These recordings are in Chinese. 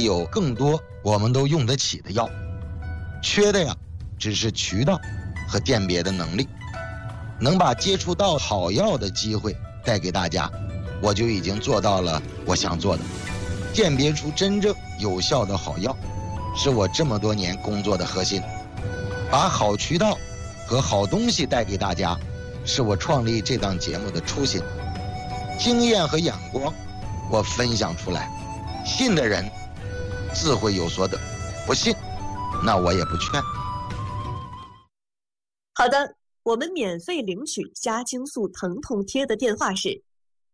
会有更多我们都用得起的药，缺的呀只是渠道和鉴别的能力。能把接触到好药的机会带给大家，我就已经做到了我想做的。鉴别出真正有效的好药，是我这么多年工作的核心。把好渠道和好东西带给大家，是我创立这档节目的初心。经验和眼光我分享出来，信的人自会有所得，不信那我也不劝。 好的，我们免费领取虾青素疼痛贴的电话是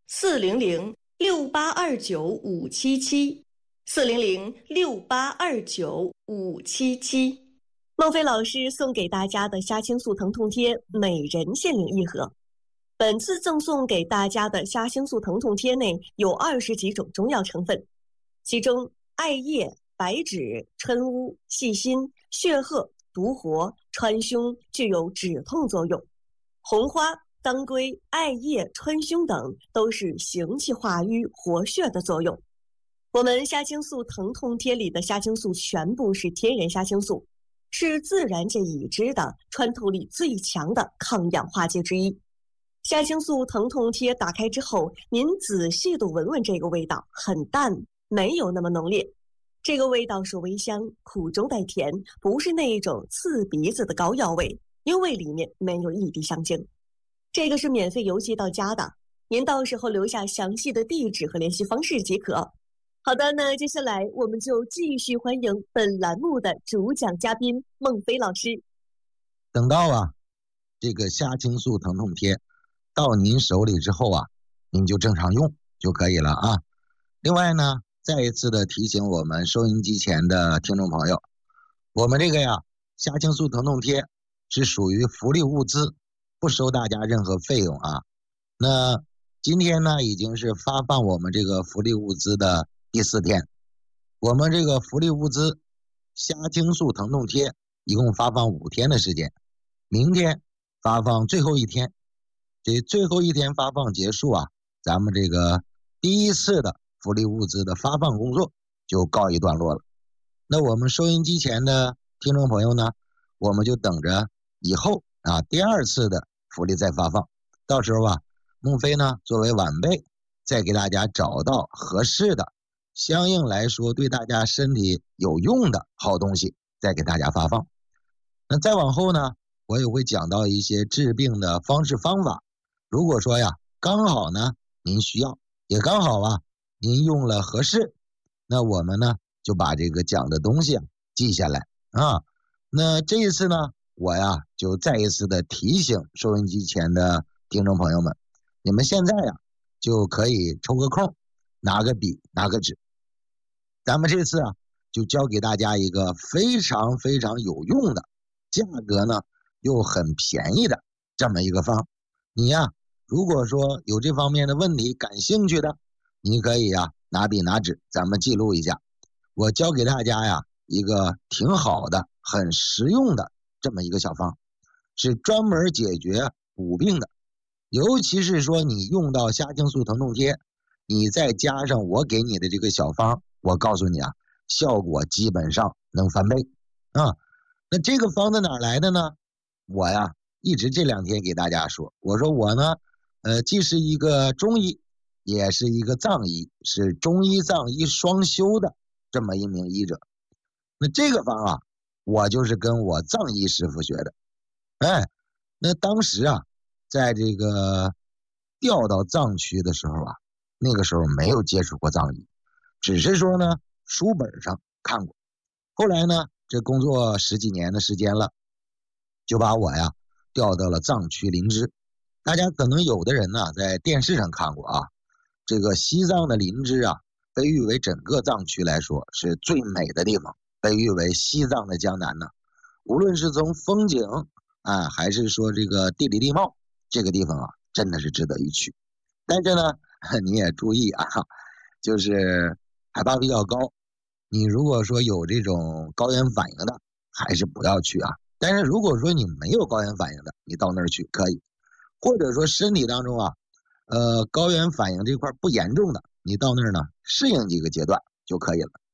400-6829-577，400-6829-577。孟非老师送给大家的虾青素疼痛贴，每人限领1盒。本次赠送给大家的虾青素疼痛贴内有20几种中药成分，其中艾叶、白芷、春乌、细辛、血鹤、独活、川芎具有止痛作用，红花、当归、艾叶、川芎等都是行气化瘀活血的作用。我们虾青素疼痛贴里的虾青素全部是天然虾青素，是自然界已知的穿透力最强的抗氧化剂之一。虾青素疼痛贴打开之后，您仔细地闻闻这个味道，很淡，没有那么浓烈。这个味道是微香，苦中带甜，不是那一种刺鼻子的膏药味，因为里面没有一滴香精。这个是免费邮寄到家的，您到时候留下详细的地址和联系方式即可。好的，那接下来我们就继续欢迎本栏目的主讲嘉宾孟非老师。 等到这个虾青素疼痛贴到您手里之后您就正常用就可以了啊。另外呢，再一次的提醒我们收音机前的听众朋友，我们这个虾青素疼痛贴是属于福利物资，不收大家任何费用啊。那今天呢，已经是发放我们这个福利物资的第4天。我们这个福利物资虾青素疼痛贴一共发放5天的时间，明天发放最后一天。这最后一天发放结束咱们这个第一次的福利物资的发放工作就告一段落了。那我们收音机前的听众朋友呢，我们就等着以后第2次的福利再发放。到时候孟非呢作为晚辈，再给大家找到合适的相应来说对大家身体有用的好东西，再给大家发放。那再往后呢，我也会讲到一些治病的方式方法。如果说刚好呢您需要，也刚好您用了合适，那我们呢就把这个讲的东西记下来那这一次呢，我就再一次的提醒收音机前的听众朋友们，你们现在就可以抽个空，拿个笔拿个纸，咱们这次就教给大家一个非常非常有用的，价格呢又很便宜的这么一个方。你如果说有这方面的问题感兴趣的，你可以拿笔拿纸，咱们记录一下。我教给大家一个挺好的很实用的这么一个小方，是专门解决补病的。尤其是说你用到虾青素疼痛贴，你再加上我给你的这个小方，我告诉你效果基本上能翻倍那这个方子哪来的呢？我一直这2天给大家说，我说我呢既是一个中医，也是一个藏医，是中医藏医双修的这么一名医者。那这个方我就是跟我藏医师傅学的。那当时在这个调到藏区的时候那个时候没有接触过藏医，只是说呢书本上看过。后来呢这工作10几年的时间了，就把我调到了藏区林芝。大家可能有的人呢在电视上看过这个西藏的林芝被誉为整个藏区来说是最美的地方，被誉为西藏的江南呢。无论是从风景还是说这个地理地貌，这个地方真的是值得一去。但是呢你也注意就是海拔比较高，你如果说有这种高原反应的，还是不要去但是如果说你没有高原反应的，你到那儿去可以。或者说身体当中高原反应这块不严重的，你到那儿呢适应几个阶段就可以了。